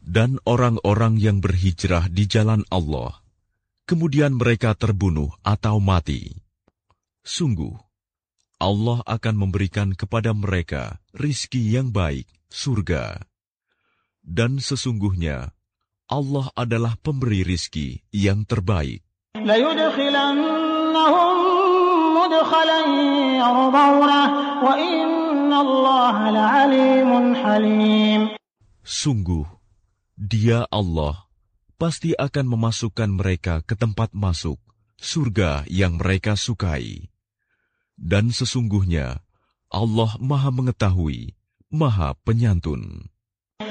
Dan orang-orang yang berhijrah di jalan Allah, kemudian mereka terbunuh atau mati. Sungguh, Allah akan memberikan kepada mereka rizki yang baik, surga. Dan sesungguhnya, Allah adalah pemberi rizki yang terbaik. لَيُدْخِلَنَّهُمْ مُدْخَلًا يَرْضَوْنَهُ وَإِنَّ اللَّهَ لَعَلِيمٌ حَلِيمٌ. Sungguh, Dia Allah pasti akan memasukkan mereka ke tempat masuk, surga yang mereka sukai. Dan sesungguhnya, Allah Maha Mengetahui, Maha Penyantun.